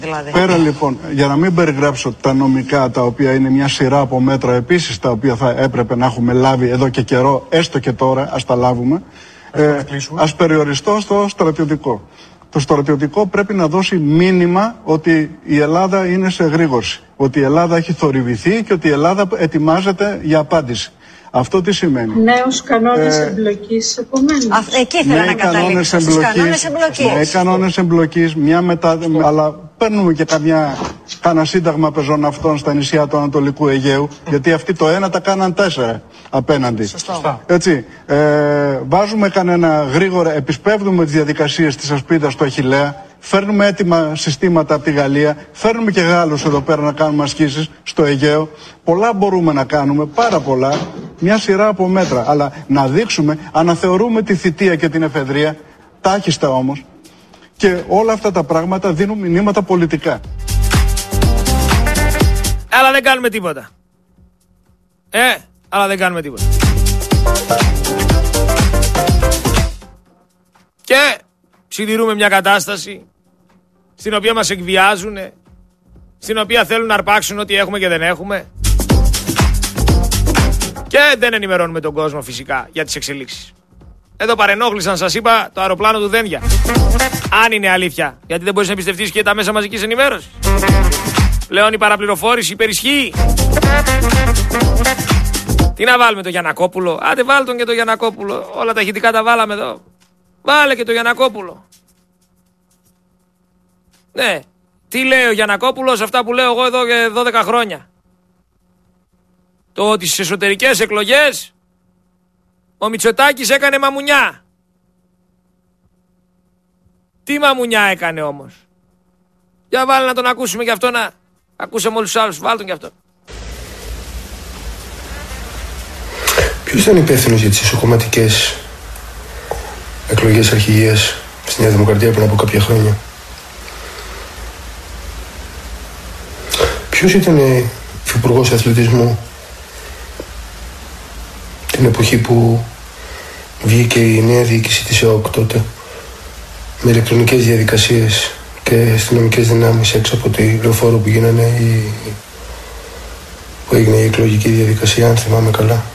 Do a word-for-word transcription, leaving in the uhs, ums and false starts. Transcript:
Δηλαδή. Πέρα λοιπόν, για να μην περιγράψω τα νομικά, τα οποία είναι μια σειρά από μέτρα επίσης, τα οποία θα έπρεπε να έχουμε λάβει εδώ και καιρό, έστω και τώρα, ας τα λάβουμε, ε, ας περιοριστώ στο στρατιωτικό. Το στρατιωτικό πρέπει να δώσει μήνυμα ότι η Ελλάδα είναι σε εγρήγορση, ότι η Ελλάδα έχει θορυβηθεί και ότι η Ελλάδα ετοιμάζεται για απάντηση. Αυτό τι σημαίνει? Νέους κανόνες ε, εμπλοκής, επομένως. Α, εκεί ήθελα να καταλήξω. Στους κανόνες εμπλοκής. Ναι, κανόνες εμπλοκής, μια μετά, αλλά παίρνουμε και καμιά, κάνα σύνταγμα πεζοναυτών στα νησιά του Ανατολικού Αιγαίου, γιατί αυτοί το ένα τα κάναν τέσσερα απέναντι. Σωστό. Έτσι, ε, βάζουμε κανένα γρήγορα, επισπεύδουμε τις διαδικασίες της ασπίδας του Αχιλλέα, φέρνουμε έτοιμα συστήματα από τη Γαλλία, φέρνουμε και Γάλλους εδώ πέρα να κάνουμε ασκήσεις στο Αιγαίο. Πολλά μπορούμε να κάνουμε, πάρα πολλά, μια σειρά από μέτρα. Αλλά να δείξουμε, αναθεωρούμε τη θητεία και την εφεδρεία, τάχιστα όμως, και όλα αυτά τα πράγματα δίνουν μηνύματα πολιτικά. Αλλά δεν κάνουμε τίποτα. Ε, αλλά δεν κάνουμε τίποτα. Και συντηρούμε μια κατάσταση στην οποία μας εκβιάζουν, στην οποία θέλουν να αρπάξουν ό,τι έχουμε και δεν έχουμε. Και δεν ενημερώνουμε τον κόσμο φυσικά για τις εξελίξεις. Εδώ παρενόχλησαν, σας είπα, το αεροπλάνο του Δένδια. Αν είναι αλήθεια, γιατί δεν μπορείς να εμπιστευτείς και τα μέσα μαζικής ενημέρωσης. Πλέον η παραπληροφόρηση υπερισχύει. Τι να βάλουμε το Γιαννακόπουλο? Άντε βάλ τον και το Γιαννακόπουλο. Όλα τα ηχητικά τα βάλαμε εδώ. Βάλε και το Γιαννακόπουλο. Ναι. Τι λέει ο Γιαννακόπουλος, αυτά που λέω εγώ εδώ και δώδεκα χρόνια. Το ότι στις εσωτερικές εκλογές ο Μητσοτάκης έκανε μαμουνιά. Τι μαμουνιά έκανε όμως? Για βάλε να τον ακούσουμε και αυτό, να ακούσαμε όλους τους άλλους. Βάλ τον και αυτό. Ποιος ήταν υπεύθυνος για τις ισοκομματικές εκλογές αρχηγίας στη Νέα Δημοκρατία πριν από κάποια χρόνια? Ποιος ήταν υφυπουργός αθλητισμού την εποχή που βγήκε η νέα διοίκηση της ΕΟΚ τότε, με ηλεκτρονικές διαδικασίες και αστυνομικές δυνάμεις έξω από τη λεωφόρο που γίνανε η... που έγινε η εκλογική διαδικασία, αν θυμάμαι καλά?